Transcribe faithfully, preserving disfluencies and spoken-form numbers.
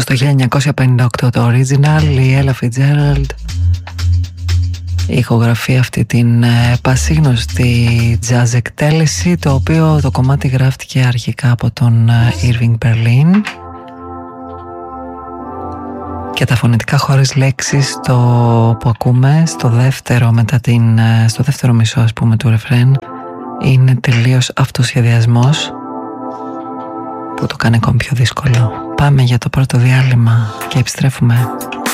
το χίλια εννιακόσια πενήντα οκτώ το original, η Ella Fitzgerald. Η ηχογραφία αυτή την ε, πασίγνωστη jazz εκτέλεση, το οποίο το κομμάτι γράφτηκε αρχικά από τον ε, Irving Berlin, και τα φωνητικά χωρίς λέξεις το που ακούμε στο δεύτερο, μετά την, ε, στο δεύτερο μισό ας πούμε του ρεφρέν, είναι τελείως αυτοσχεδιασμός που το κάνει ακόμη πιο δύσκολο. Πάμε για το πρώτο διάλειμμα και επιστρέφουμε.